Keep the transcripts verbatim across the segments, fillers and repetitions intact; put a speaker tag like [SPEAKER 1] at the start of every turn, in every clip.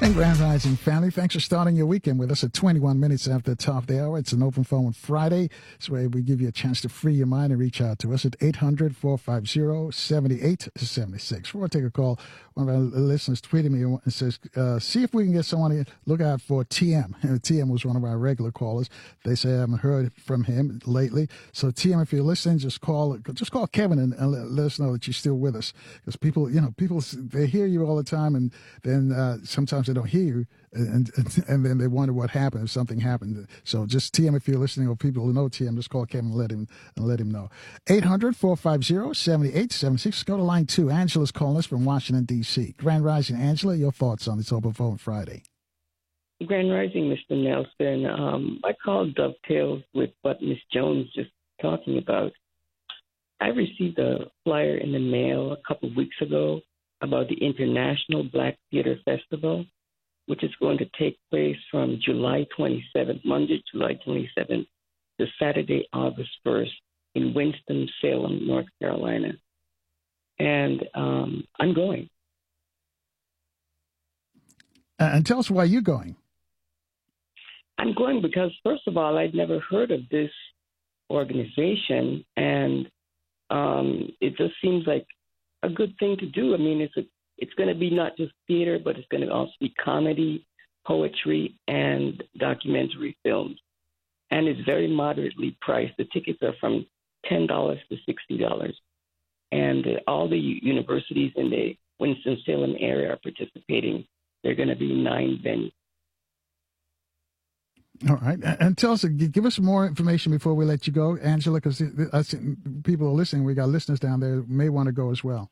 [SPEAKER 1] And Grand Rising family, thanks for starting your weekend with us at twenty-one minutes after the top of the hour. It's an open phone Friday. It's where we give you a chance to free your mind and reach out to us at eight hundred, four five zero, seven eight seven six. Before I take a call, one of our listeners tweeted me and says, uh, see if we can get someone to look out for T M. And T M was one of our regular callers. They say I haven't heard from him lately. So T M, if you're listening, just call just call Kevin and, and let, let us know that you're still with us. Because people, you know, people, they hear you all the time, and then uh, sometimes they don't hear you, and, and and then they wonder what happened if something happened. So just T M, if you're listening, or people who know T M, just call Kevin and let him and let him know. eight hundred, four five zero, seven eight seven six. Go to line two. Angela's calling us from Washington, D C. Grand Rising, Angela, your thoughts on this open phone Friday?
[SPEAKER 2] Grand Rising, Mister Nelson. Um, my call dovetails with what Miss Jones just talking about. I received a flyer in the mail a couple of weeks ago about the International Black Theater Festival, which is going to take place from July twenty-seventh, Monday, July twenty-seventh, to Saturday, August first in Winston-Salem, North Carolina. And um, I'm going.
[SPEAKER 1] Uh, and tell us why you're going.
[SPEAKER 2] I'm going because, first of all, I'd never heard of this organization, and um, it just seems like a good thing to do. I mean, it's a, it's going to be not just theater, but it's going to also be comedy, poetry, and documentary films. And it's very moderately priced. The tickets are from ten dollars to sixty dollars. And uh, all the universities in the Winston-Salem area are participating. There are going to be nine venues.
[SPEAKER 1] All right. And tell us, give us more information before we let you go, Angela, because people are listening. We got listeners down there who may want to go as well.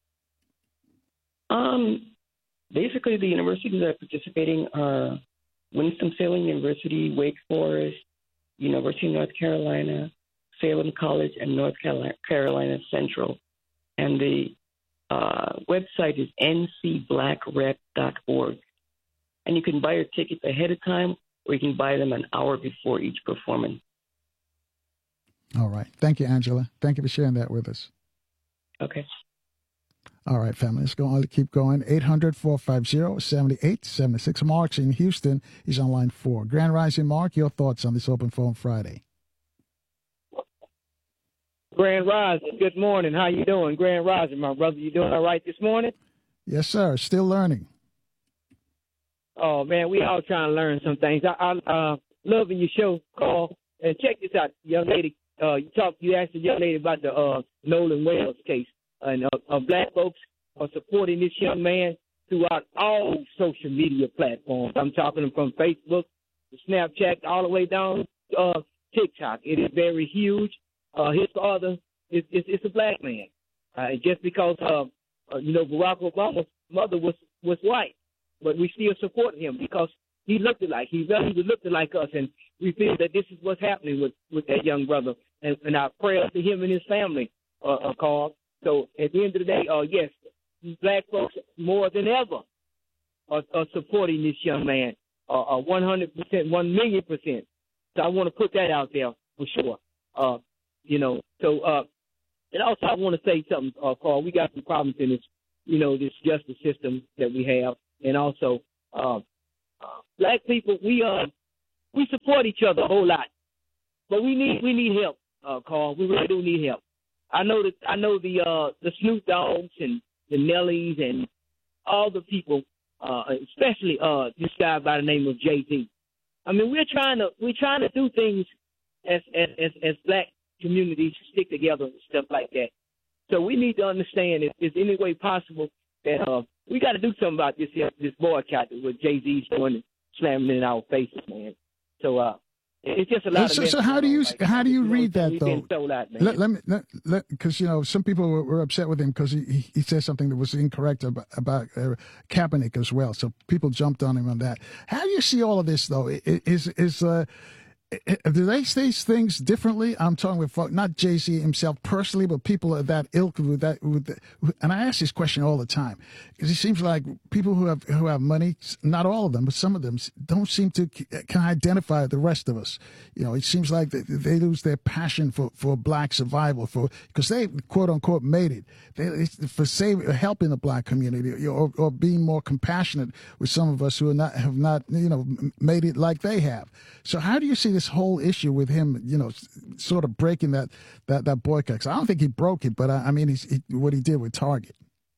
[SPEAKER 2] Um, basically, the universities that are participating are Winston-Salem University, Wake Forest, University of North Carolina, Salem College, and North Carolina Central. And the uh, website is n c black rep dot org. And you can buy your tickets ahead of time, or you can buy them an hour before each performance.
[SPEAKER 1] All right. Thank you, Angela. Thank you for sharing that with us.
[SPEAKER 2] Okay.
[SPEAKER 1] All right, family. Let's go on. Keep going. eight hundred, four five zero, seven eight seven six. Mark's in Houston. He's on line four. Grand Rising, Mark, your thoughts on this open phone Friday?
[SPEAKER 3] Grand Rising. Good morning. How you doing? Grand Rising, my brother. You doing all right this morning?
[SPEAKER 1] Yes, sir. Still learning.
[SPEAKER 3] Oh, man, we all trying to learn some things. I, I uh, loving your show, Carl. And check this out, young lady. Uh, you talked, you asked the young lady about the uh, Nolan Wells case. And uh, uh, black folks are supporting this young man throughout all social media platforms. I'm talking from Facebook to Snapchat all the way down to uh, TikTok. It is very huge. Uh, his father is, is, is a black man. Uh, just because, uh, uh, you know, Barack Obama's mother was, was white. But we still support him because he looked like he really was looking like us, and we feel that this is what's happening with, with that young brother. And, and our prayers to him and his family are, are called. So at the end of the day, uh, yes, black folks more than ever are, are supporting this young man, uh, uh, one hundred percent, one million percent. So I want to put that out there for sure. Uh, you know, so uh, and also I want to say something, uh, Carl. We got some problems in this, you know, this justice system that we have. And also, uh, uh, black people, we uh, we support each other a whole lot, but we need we need help, uh, Carl. We really do need help. I know that I know the uh, the Snoop Dogs and the Nellies and all the people, uh, especially uh, this guy by the name of Jay-Z. I mean, we're trying to we're trying to do things as as as, as black communities stick together and stuff like that. So we need to understand if there's any way possible that uh, we got to do something about this uh, this boycott that what Jay-Z's doing and slamming in our faces, man. So uh, it's just a lot.
[SPEAKER 1] So,
[SPEAKER 3] of
[SPEAKER 1] so how do you
[SPEAKER 3] like,
[SPEAKER 1] how do you
[SPEAKER 3] know,
[SPEAKER 1] read that
[SPEAKER 3] we've
[SPEAKER 1] though?
[SPEAKER 3] Been sold out, man.
[SPEAKER 1] Let, let me let because you know some people were, were upset with him because he, he he said something that was incorrect about, about uh, Kaepernick as well. So people jumped on him on that. How do you see all of this though? Is is uh, Do they say things differently? I'm talking with folk, not Jay-Z himself personally, but people of that ilk. With that, with the, and I ask this question all the time because it seems like people who have who have money, not all of them, but some of them, don't seem to can identify the rest of us. You know, it seems like they, they lose their passion for, for black survival, for because they quote unquote made it. They, for saving, helping the black community, or, or being more compassionate with some of us who are not have not you know made it like they have. So how do you see this whole issue with him, you know, sort of breaking that that, that boycott? 'Cause I don't think he broke it, but I, I mean, he's, he, what he did with Target.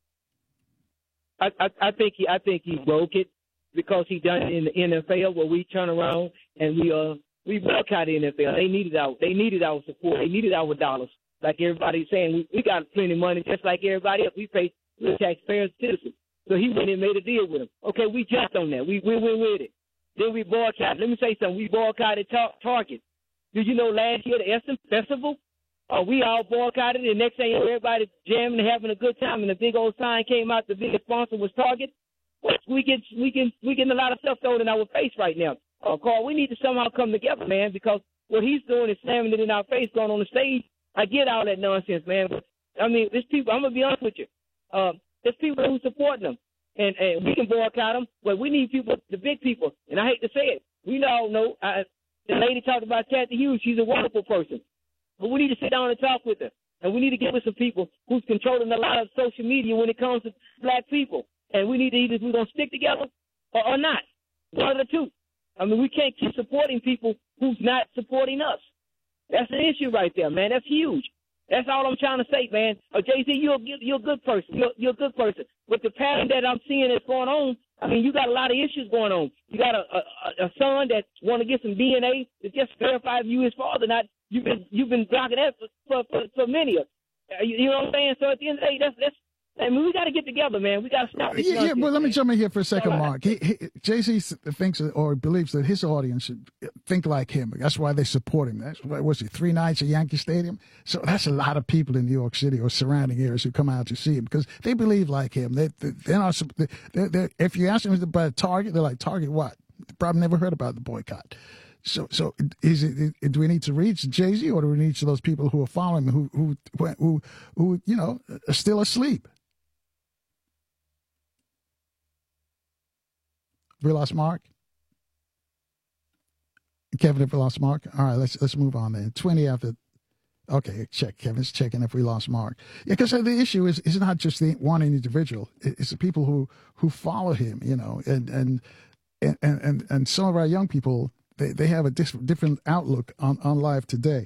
[SPEAKER 3] I, I, I think he I think he broke it because he done it in the N F L where we turn around and we uh we boycott the N F L. They needed our they needed our support. They needed our dollars. Like everybody's saying, we, we got plenty of money just like everybody else. We pay the taxpayers, citizens. So he went and made a deal with him. Okay, we jumped on that. We we went with it. Then we boycotted. Let me say something. We boycotted tar- Target. Did you know last year the Essence Festival? Uh, we all boycotted it. And next thing you know, everybody's jamming and having a good time. And the big old sign came out. The biggest sponsor was Target. Well, we get we get we getting a lot of stuff thrown in our face right now. Uh, Carl, we need to somehow come together, man, because what he's doing is slamming it in our face, going on the stage. I get all that nonsense, man. But, I mean, there's people. I'm gonna be honest with you. Uh, there's people who support them. And, and we can boycott them, but we need people, the big people. And I hate to say it. We all know, I, the lady talked about Kathy Hughes. She's a wonderful person. But we need to sit down and talk with her. And we need to get with some people who's controlling a lot of social media when it comes to black people. And we need to either we're going to stick together or, or not. One of the two. I mean, we can't keep supporting people who's not supporting us. That's an issue right there, man. That's huge. That's all I'm trying to say, man. Uh, Jay-Z, you're, you're a good person. You're, you're a good person. But the pattern that I'm seeing that's going on, I mean, you got a lot of issues going on. You got a, a, a son that want to get some D N A to just verify if you his father or not. You've been, you've been blocking that for, for, for many of uh, you, you know what I'm saying? So at the end of the day, that's, that's I mean, we got to get together, man. We got to stop this.
[SPEAKER 1] Yeah, yeah. Well, let me jump in here for a second,
[SPEAKER 3] Right.
[SPEAKER 1] Mark. He, he, Jay-Z thinks or believes that his audience should think like him. That's why they support him. That's what was it? Three nights at Yankee Stadium. So that's a lot of people in New York City or surrounding areas who come out to see him because they believe like him. They, they, they're not. They're, they're, if you ask them about Target, they're like, Target what? They probably never heard about the boycott. So, so is it? Do we need to reach Jay-Z, or do we reach those people who are following him, who, who, who, who, you know, are still asleep? We lost Mark. Kevin, if we lost Mark, all right, let's let's move on then. Twenty after. Okay, check. Kevin's checking if we lost Mark. Yeah, because the issue is is not just the one individual; it's the people who who follow him. You know, and and and and, and some of our young people. They they have a dis- different outlook on, on life today.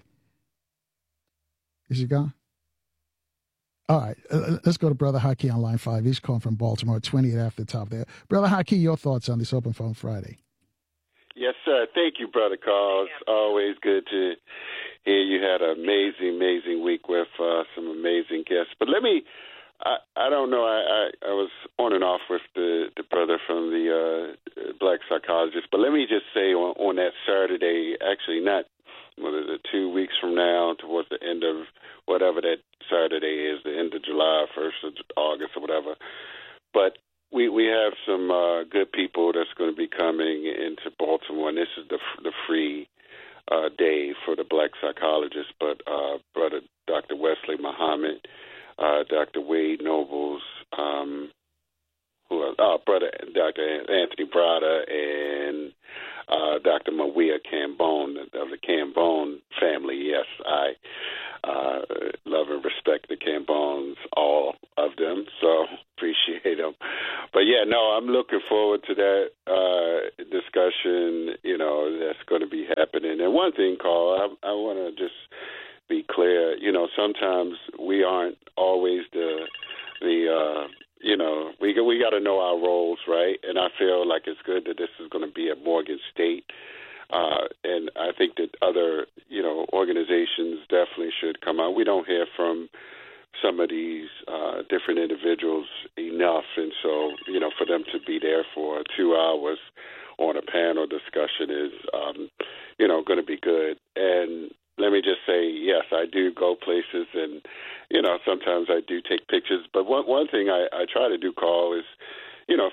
[SPEAKER 1] Is he gone? All right, uh, let's go to Brother Haki on line five. He's calling from Baltimore, twenty-eight after the top there. Brother Haki, your thoughts on this Open Phone Friday?
[SPEAKER 4] Yes, sir. Thank you, Brother Carl. It's always good to hear you had an amazing, amazing week with uh, some amazing guests. But let me, I, I don't know, I, I, I was on and off with the, the brother from the uh, Black Psychologist, but let me just say on, on that Saturday, actually not, what is it, two weeks from now, towards the end of whatever that Saturday is, the end of July, first of August or whatever, but we we have some uh, good people that's going to be coming into Baltimore, and this is the, the free uh, day for the Black Psychologist, but uh, Brother Doctor Wesley Muhammad, Uh, Doctor Wade Nobles, um, who are, uh, Brother Doctor Anthony Brada, and uh, Doctor Mawia Cambone of the Cambone family. Yes, I uh, love and respect the Cambones, all of them, so appreciate them. But yeah, no, I'm looking forward to that uh, discussion, you know, that's going to be happening. And one thing, Carl, I, I want to just be clear, you know, sometimes we aren't always the, the uh, you know, we we got to know our roles, right? And I feel like it's good that this is going to be at Morgan State. Uh, and I think that other, you know, organizations definitely should come out. We don't hear from some of these uh, different individuals enough. And so, you know, for them to be there for two hours on a panel discussion is, um, you know, going to be good. And let me just say, yes, I do go places and, you know, sometimes I do take pictures. But one one thing I, I try to do, Carl, is, you know,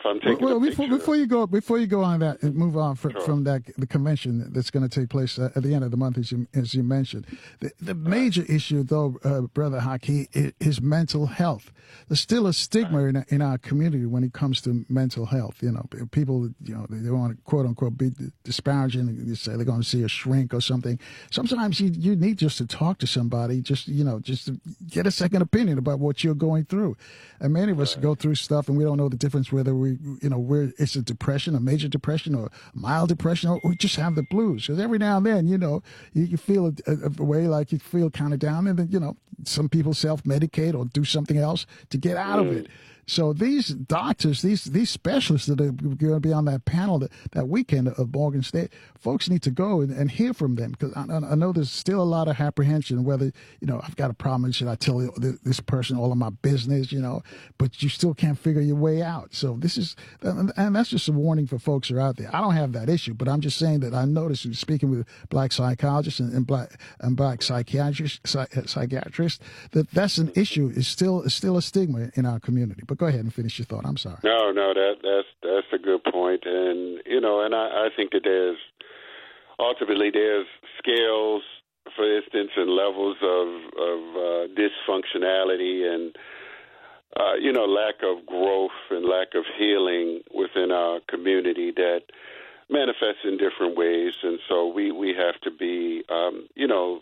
[SPEAKER 4] I'm taking
[SPEAKER 1] well,
[SPEAKER 4] a
[SPEAKER 1] before,
[SPEAKER 4] picture.
[SPEAKER 1] Before you go, before you go on that and move on from,
[SPEAKER 4] Sure.
[SPEAKER 1] from that the convention that's going to take place at the end of the month, as you as you mentioned, the, the major right. issue, though, uh, Brother Haki, is, is mental health. There's still a stigma right. in, in our community when it comes to mental health. You know, people, you know, they, they want to quote unquote be disparaging. You say they're going to see a shrink or something. Sometimes you you need just to talk to somebody, just you know, just to get a second opinion about what you're going through. And many of us right. go through stuff and we don't know the difference whether we, you know, we're, it's a depression, a major depression or mild depression, or we just have the blues. Because every now and then, you know, you, you feel a, a, a way like you feel kind of down, and then, you know, some people self-medicate or do something else to get out mm. of it. So these doctors, these these specialists that are going to be on that panel that, that weekend of Morgan State, folks need to go and, and hear from them, because I, I know there's still a lot of apprehension whether, you know, I've got a problem, should I tell this person all of my business, you know, but you still can't figure your way out. So this is, and that's just a warning for folks who are out there. I don't have that issue, but I'm just saying that I noticed, speaking with black psychologists and, and black and black psychiatrists, psychiatrists, that that's an issue, is still is still a stigma in our community. But go ahead and finish your thought. I'm sorry.
[SPEAKER 4] No, no, that that's that's a good point, and you know, and I, I think that there's ultimately there's scales, for instance, and levels of of uh, dysfunctionality and uh, you know, lack of growth and lack of healing within our community that manifests in different ways, and so we we have to be um, you know,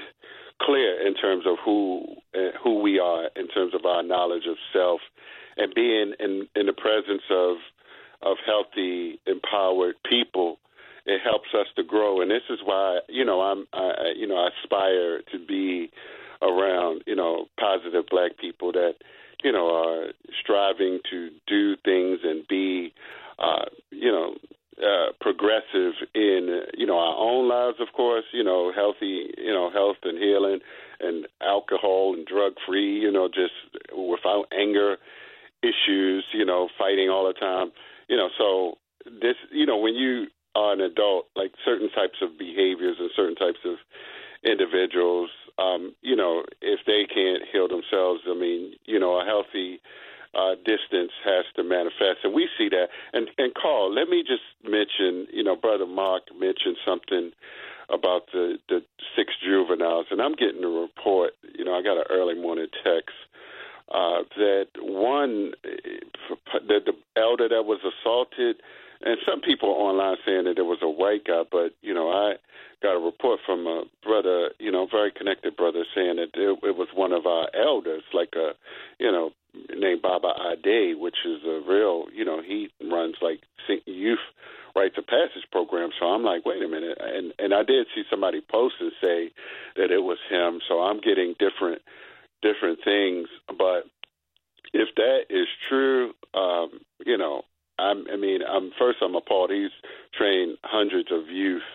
[SPEAKER 4] clear in terms of who uh, who we are, in terms of our knowledge of self. And being in, in the presence of of healthy, empowered people, it helps us to grow. And this is why, you know, I'm, I, you know, I aspire to be around, you know, positive black people that, you know, are striving to do things and be, uh, you know, uh, progressive in, you know, our own lives, of course, you know, healthy, you know, health and healing, and alcohol and drug free, you know, just without anger issues, you know, fighting all the time, you know, so this, you know, when you are an adult, like certain types of behaviors and certain types of individuals, um, you know, if they can't heal themselves, I mean, you know, a healthy uh, distance has to manifest, and we see that. And, and Carl, let me just mention, you know, Brother Mark mentioned something about the, the six juveniles, and I'm getting a report, you know, I got an early morning text Uh, that one, that the elder that was assaulted, and some people online saying that it was a white guy, but, you know, I got a report from a brother, you know, very connected brother, saying that it, it was one of our elders, like a, you know, named Baba Ade, which is a real, you know, he runs like youth rites of passage program. So I'm like, wait a minute. And, and I did see somebody post and say that it was him. So I'm getting different different things, but if that is true, um, you know, I'm, I mean, I'm first I'm appalled. He's trained hundreds of youth,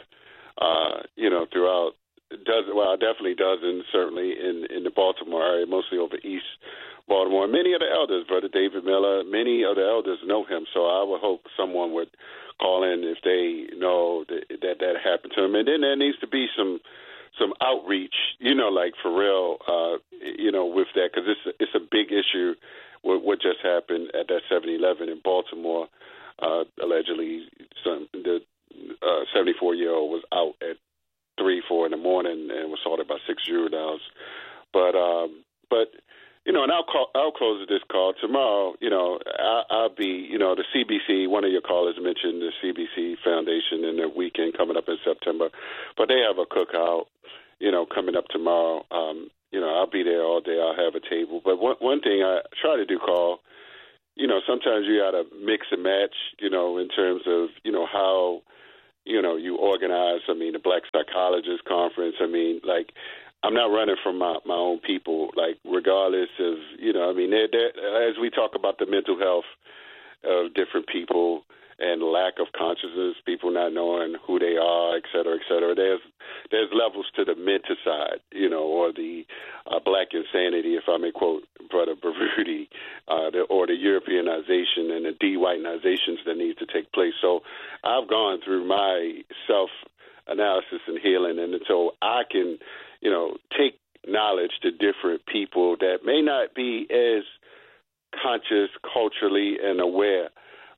[SPEAKER 4] uh, you know, throughout dozen, well, definitely dozens, certainly in, in the Baltimore area, mostly over East Baltimore. Many of the elders, Brother David Miller, many of the elders know him. So I would hope someone would call in if they know that that, that happened to him. And then there needs to be some some outreach, you know, like for real, uh, you know, with that, because it's, it's a big issue with what just happened at that seven eleven in Baltimore. Uh, allegedly, some, the uh, seventy-four-year-old was out at three, four in the morning and was assaulted by six juveniles. But, um, but you know, and I'll, call, I'll close this call. Tomorrow, you know, I, I'll be, you know, the C B C, one of your callers mentioned the C B C Foundation and the weekend coming up in September, but they have a cookout, you know, coming up tomorrow. Um, you know, I'll be there all day. I'll have a table. But one, one thing I try to do, Carl, you know, sometimes you got to mix and match, you know, in terms of, you know, how, you know, you organize, I mean, the Black Psychologist Conference. I mean, like, I'm not running from my, my own people, like, regardless of, you know, I mean, they're, they're, as we talk about the mental health of different people and lack of consciousness, people not knowing who they are, et cetera, et cetera, there's, there's levels to the menticide, you know, or the uh, black insanity, if I may quote Brother Baruti, uh, the, or the Europeanization and the de-whitenization that needs to take place. So I've gone through my self-analysis and healing, and so I can, you know, take knowledge to different people that may not be as conscious culturally and aware,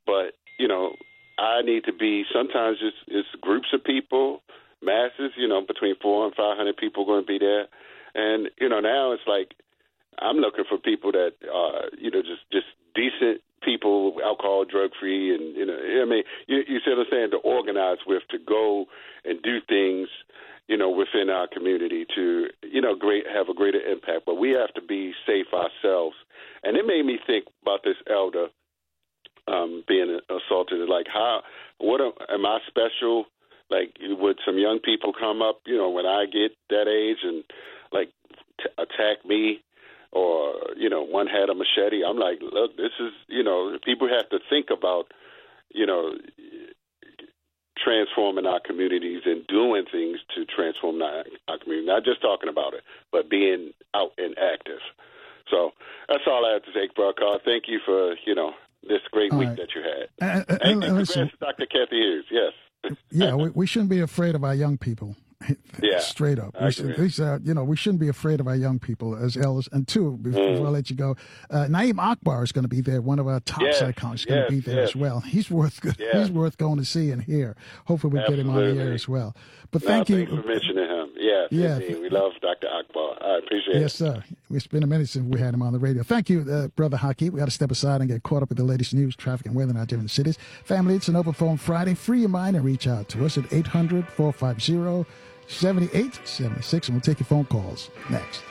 [SPEAKER 4] But, you know, I need to be, sometimes it's, it's groups of people, masses, you know, between four and five hundred people going to be there. And, you know, now it's like I'm looking for people that are, you know, just, just decent people, alcohol, drug-free, and, you know, I mean, you, you see what I'm saying, to organize with, to go and do things, you know, within our community to, you know, great have a greater impact. But we have to be safe ourselves. And it made me think about this elder um, being assaulted. Like, how, what am, am I special? Like, would some young people come up, you know, when I get that age and, like, t- attack me? Or, you know, one had a machete. I'm like, look, this is, you know, people have to think about, you know, transforming our communities and doing things to transform our, our community. Not just talking about it, but being out and active. So that's all I have to say, Brother Carl. Thank you for, you know, this great all week right. that you had.
[SPEAKER 1] Uh, uh,
[SPEAKER 4] and, and
[SPEAKER 1] listen,
[SPEAKER 4] congrats to Doctor Kathy Hughes, yes.
[SPEAKER 1] yeah, we, we shouldn't be afraid of our young people.
[SPEAKER 4] Yeah,
[SPEAKER 1] straight up. We should, these, uh, you know, we shouldn't be afraid of our young people as elders. And two, before, mm. before I let you go, uh, Naeem Akbar is going to be there. One of our top
[SPEAKER 4] yes,
[SPEAKER 1] psychologists is going
[SPEAKER 4] yes,
[SPEAKER 1] to be there
[SPEAKER 4] yes.
[SPEAKER 1] as well. He's worth
[SPEAKER 4] yeah.
[SPEAKER 1] he's worth going to see and hear. Hopefully, we
[SPEAKER 4] Absolutely.
[SPEAKER 1] get him on the air as well. But
[SPEAKER 4] no,
[SPEAKER 1] thank you
[SPEAKER 4] for mentioning him. Yes,
[SPEAKER 1] yeah,
[SPEAKER 4] indeed. We love Doctor Akbar. I appreciate
[SPEAKER 1] yes,
[SPEAKER 4] it.
[SPEAKER 1] Yes, sir. It's been a minute since we had him on the radio. Thank you, uh, Brother Haki. We got to step aside and get caught up with the latest news, traffic, and weather in our different cities. Family, it's an open phone Friday. Free your mind and reach out to us at eight hundred, four five zero, seven eight seven six, and we'll take your phone calls next.